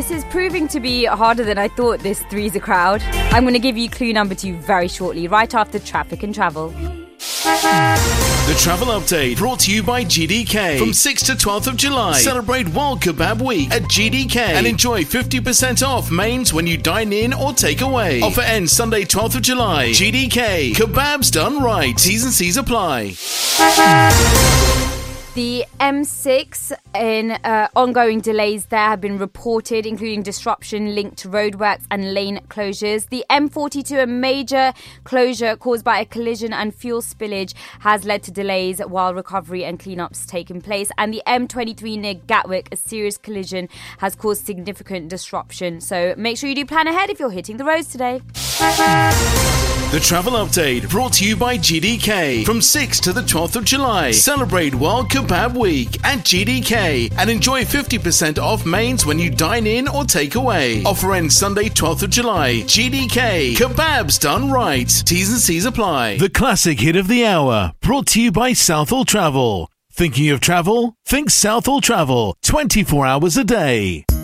This is proving to be harder than I thought, this Three's a Crowd. I'm going to give you clue number 2 very shortly, right after Traffic and Travel. The Travel Update brought to you by GDK. From 6th to 12th of July, celebrate World Kebab Week at GDK and enjoy 50% off mains when you dine in or take away. Offer ends Sunday 12th of July. GDK, kebabs done right. T's and C's apply. The M6 in ongoing delays there have been reported, including disruption linked to roadworks and lane closures. The M42, a major closure caused by a collision and fuel spillage, has led to delays while recovery and cleanups taking place. And the M23 near Gatwick, a serious collision has caused significant disruption. So make sure you do plan ahead if you're hitting the roads today. The Travel Update brought to you by GDK. From 6th to the 12th of July, celebrate World Kebab Week at GDK and enjoy 50% off mains when you dine in or take away. Offer ends Sunday 12th of July. GDK, kebabs done right. T's and C's apply. The classic hit of the hour, brought to you by Southall Travel. Thinking of travel? Think Southall Travel, 24 hours a day.